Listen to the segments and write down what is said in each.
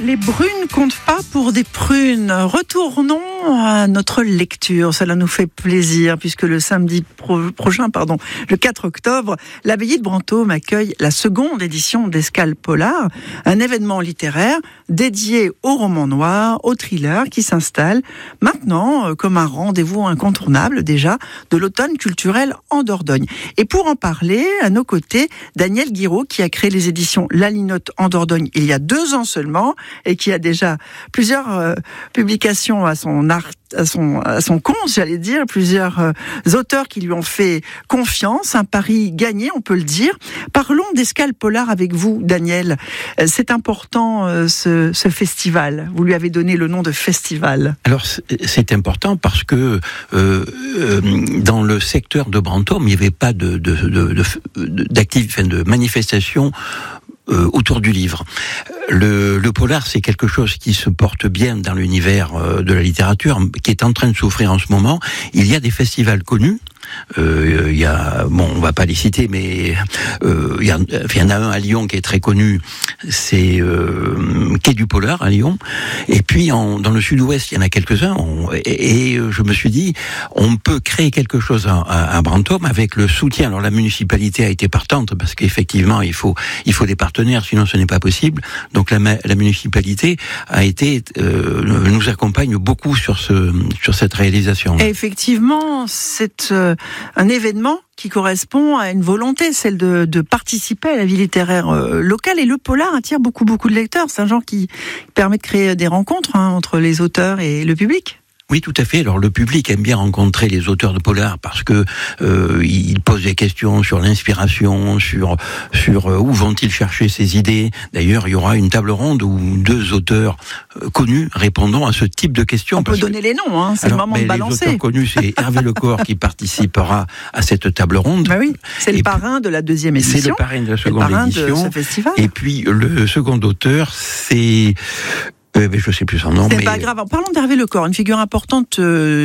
les brunes comptent pas pour des prunes. Retournons à notre lecture. Cela nous fait plaisir puisque le samedi prochain, le 4 octobre, l'abbaye de Brantôme accueille la seconde édition d'Escale Polar, un événement littéraire dédié au roman noir, au thriller qui s'installe maintenant comme un rendez-vous incontournable déjà de l'automne culturel en Dordogne. Et pour en parler, à nos côtés, Daniel Guiraud qui a créé les éditions La Linotte en Dordogne il y a 2 ans seulement et qui a déjà plusieurs publications à son compte, j'allais dire, plusieurs auteurs qui lui ont fait confiance, un pari gagné, on peut le dire. Parlons d'Escale Polar avec vous, Daniel. C'est important ce festival. Vous lui avez donné le nom de festival. Alors c'est important parce que dans le secteur de Brantôme, il n'y avait pas de manifestation autour du livre. Le polar, c'est quelque chose qui se porte bien dans l'univers de la littérature, qui est en train de souffrir en ce moment. Il y a des festivals connus. Il y a, on va pas les citer, mais il y en a un à Lyon qui est très connu, c'est Quai du Polar à Lyon. Et puis dans le sud-ouest, il y en a quelques-uns. Et je me suis dit, on peut créer quelque chose à Brantôme avec le soutien. Alors la municipalité a été partante parce qu'effectivement il faut des partenaires, sinon ce n'est pas possible. Donc la municipalité nous accompagne beaucoup sur cette réalisation. Et effectivement, c'est un événement qui correspond à une volonté, celle de participer à la vie littéraire locale. Et le polar attire beaucoup de lecteurs. C'est un genre qui permet de créer des rencontres entre les auteurs et le public. Oui, tout à fait. Alors le public aime bien rencontrer les auteurs de polar parce que ils posent des questions sur l'inspiration, sur où vont-ils chercher ces idées. D'ailleurs, il y aura une table ronde où 2 auteurs connus répondront à ce type de questions. On peut donner les noms, c'est le moment de balancer. Les auteurs connus, c'est Hervé Lecor qui participera à cette table ronde. Bah oui, c'est le parrain de la 2e édition. C'est le parrain de la seconde édition. De ce festival. Et puis le second auteur, c'est je sais plus son nom. C'est pas grave. Parlons d'Hervé Lecor, une figure importante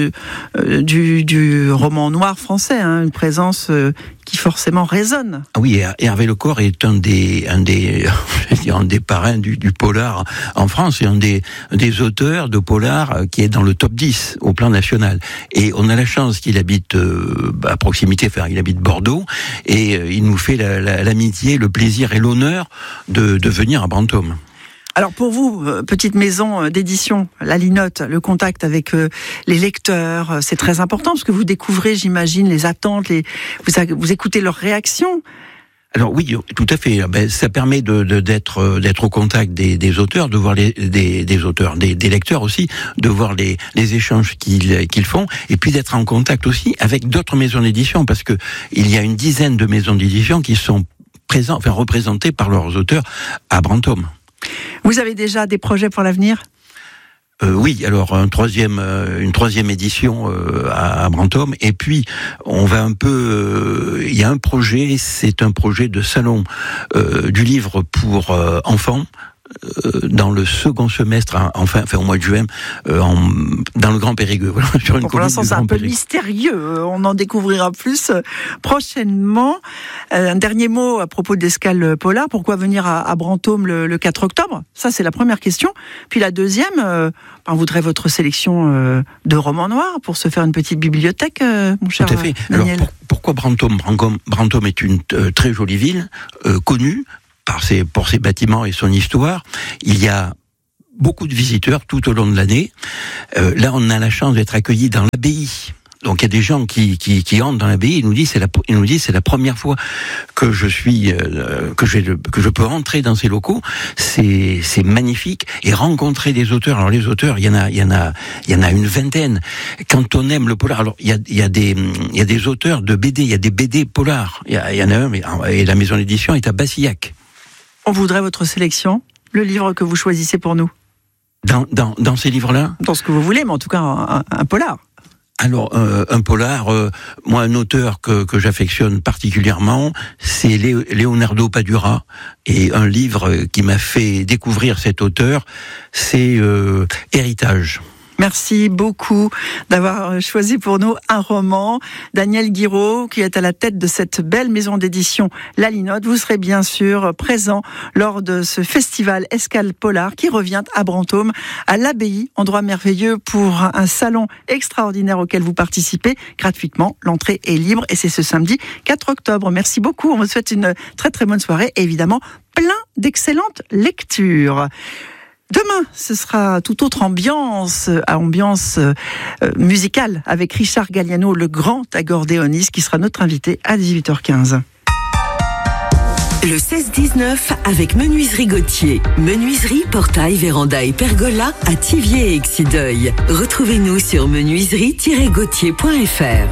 du roman noir français, une présence qui forcément résonne. Oui, Hervé Lecor est un des parrains du polar en France, et un des auteurs de polar qui est dans le top 10 au plan national. Et on a la chance qu'il habite à proximité, il habite Bordeaux, et il nous fait l'amitié, le plaisir et l'honneur de venir à Brantôme. Alors pour vous, petite maison d'édition, La Linotte, le contact avec les lecteurs, c'est très important parce que vous découvrez, j'imagine, les attentes, vous écoutez leurs réactions. Alors oui, tout à fait. Ça permet d'être au contact des auteurs, de voir des auteurs, des lecteurs aussi, de voir les échanges qu'ils font, et puis d'être en contact aussi avec d'autres maisons d'édition, parce que il y a une dizaine de maisons d'édition qui sont représentées par leurs auteurs à Brantôme. Vous avez déjà des projets pour l'avenir ? Oui, alors une troisième édition à Brantôme, et puis on va il y a un projet, c'est un projet de salon du livre pour enfants. Dans le second semestre, enfin au mois de juin, dans le Grand Périgueux. Voilà, sur une pour l'instant, c'est un peu mystérieux. On en découvrira plus prochainement. Un dernier mot à propos d'Escale Polar. Pourquoi venir à Brantôme le 4 octobre ? Ça, c'est la première question. Puis la deuxième, on voudrait votre sélection de romans noirs pour se faire une petite bibliothèque, mon cher Daniel. Tout à fait. Alors, pourquoi Brantôme ? Brantôme est une très jolie ville, connue, pour ses bâtiments et son histoire. Il y a beaucoup de visiteurs tout au long de l'année. Là, on a la chance d'être accueillis dans l'abbaye. Donc, il y a des gens qui entrent dans l'abbaye et nous disent c'est la première fois que je peux rentrer dans ces locaux. C'est magnifique, et rencontrer des auteurs. Alors les auteurs, il y en a une vingtaine. Quand on aime le polar, alors il y a des auteurs de BD, il y a des BD polars. Il y en a un, et la maison d'édition est à Bassillac. On voudrait votre sélection, le livre que vous choisissez pour nous. Dans ces livres-là ? Dans ce que vous voulez, mais en tout cas un polar. Alors, un polar, moi, un auteur que j'affectionne particulièrement, c'est Leonardo Padura. Et un livre qui m'a fait découvrir cet auteur, c'est Héritage. Merci beaucoup d'avoir choisi pour nous un roman. Daniel Guiraud, qui est à la tête de cette belle maison d'édition La Linotte, vous serez bien sûr présent lors de ce festival Escale Polar qui revient à Brantôme, à l'Abbaye, endroit merveilleux pour un salon extraordinaire auquel vous participez gratuitement. L'entrée est libre et c'est ce samedi 4 octobre. Merci beaucoup, on vous souhaite une très très bonne soirée et évidemment plein d'excellentes lectures. Demain, ce sera toute autre ambiance musicale avec Richard Galliano, le grand accordéoniste, qui sera notre invité à 18h15. Le 16-19 avec Menuiserie Gauthier. Menuiserie, portail, véranda et pergola à Thiviers et Exideuil. Retrouvez-nous sur menuiserie-gauthier.fr.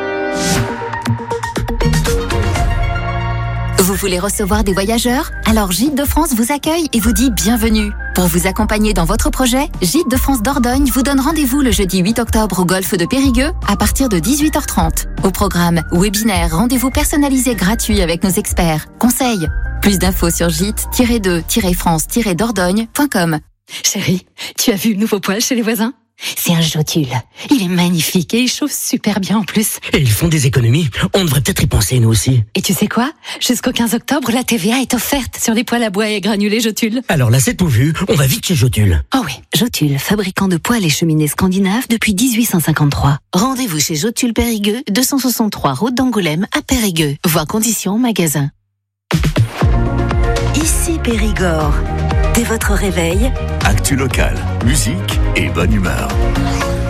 Vous voulez recevoir des voyageurs? Alors Gîtes de France vous accueille et vous dit bienvenue. Pour vous accompagner dans votre projet, Gîtes de France Dordogne vous donne rendez-vous le jeudi 8 octobre au golfe de Périgueux à partir de 18h30. Au programme, webinaire, rendez-vous personnalisé gratuit avec nos experts. Conseils. Plus d'infos sur gîtes-de-france-dordogne.com. Chérie, tu as vu le nouveau poêle chez les voisins? C'est un Jotule. Il est magnifique et il chauffe super bien en plus. Et ils font des économies. On devrait peut-être y penser, nous aussi. Et tu sais quoi? Jusqu'au 15 octobre, la TVA est offerte sur les poêles à bois et granulés Jotule. Alors là, c'est tout vu. On va vite chez Jotule. Oh oui, Jotule, fabricant de poêles et cheminées scandinaves depuis 1853. Rendez-vous chez Jotule Périgueux, 263 route d'Angoulême à Périgueux. Voir conditions magasin. Ici Périgord. Dès votre réveil, actu locale, musique et bonne humeur.